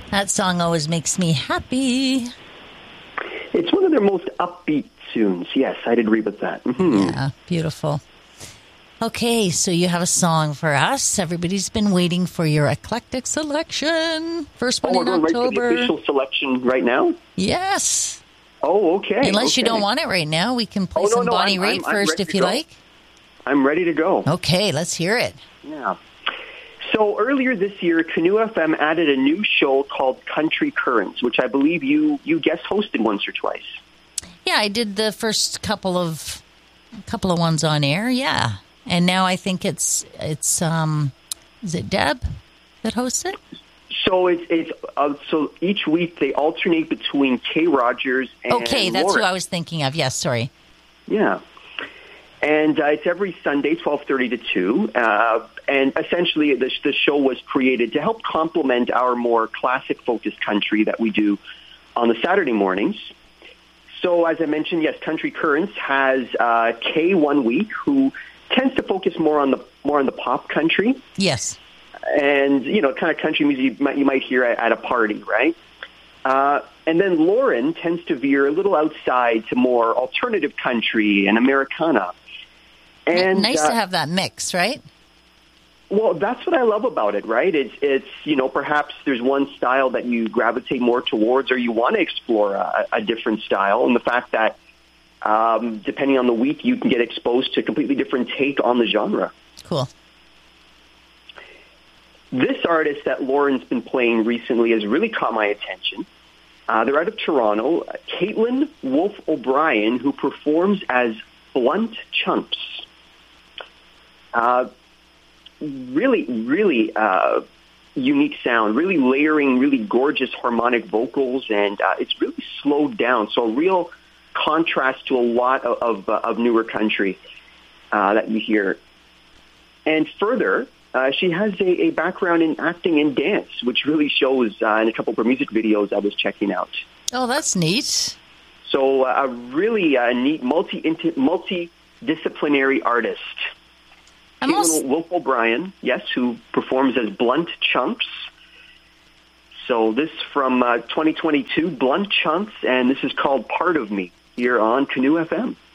That song always makes me happy. It's one of their most upbeat tunes. Yes, I'd agree with that. Mm-hmm. Yeah, beautiful. Okay, so you have a song for us. Everybody's been waiting for your eclectic selection. First one in October. Right for the official selection right now? Yes. Oh, okay. Unless you don't want it right now, we can play some Bonnie Raitt first if you like. I'm ready to go. Okay, let's hear it. Yeah. So earlier this year, Canoe FM added a new show called Country Currents, which I believe you guest hosted once or twice. Yeah, I did the first couple of ones on air. Yeah, and now I think it's is it Deb that hosts it? So it's so each week they alternate between Kay Rogers and Okay, that's Lauren. who I was thinking of. Yes, sorry. Yeah. And it's every Sunday, 12:30 to 2. And essentially, the show was created to help complement our more classic-focused country that we do on the Saturday mornings. So, as I mentioned, yes, Country Currents has Kay one week, who tends to focus more on the pop country. Yes. And, kind of country music you might hear at a party, right? And then Lauren tends to veer a little outside to more alternative country and Americana. And nice to have that mix, right? Well, that's what I love about it, right? It's perhaps there's one style that you gravitate more towards, or you want to explore a different style, and the fact that depending on the week, you can get exposed to a completely different take on the genre. Cool. This artist that Lauren's been playing recently has really caught my attention. They're out of Toronto. Caitlin Wolf O'Brien, who performs as Blunt Chunks. Really unique sound, really layering, really gorgeous harmonic vocals, and it's really slowed down. So a real contrast to a lot of newer country that you hear. And further, she has a background in acting and dance, which really shows in a couple of her music videos I was checking out. Oh, that's neat. So a really neat multidisciplinary artist. Caitlin Wolf O'Brien, yes, who performs as Blunt Chunks. So this from 2022, Blunt Chunks, and this is called Part of Me here on Canoe FM.